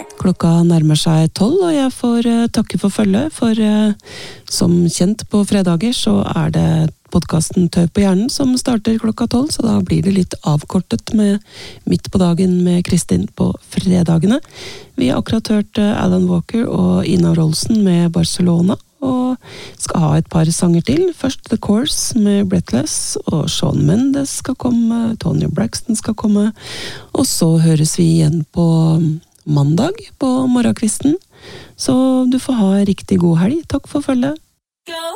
Klokka nærmer seg 12, og jeg får takke for følget, for som kjent på fredager så det podcasten Tøv på hjernen som starter klokka 12, så da blir det litt avkortet med midt på dagen med Kristin på fredagene. Vi har akkurat hørt Alan Walker og Ina Rolsen med Barcelona, og skal ha et par sanger til. Først The Course med Breathless, og Shawn Mendes skal komme, Tony Braxton skal komme, og så høres vi igjen på mandag på morgenkvisten. Så du får ha en riktig god helg. Takk for følget.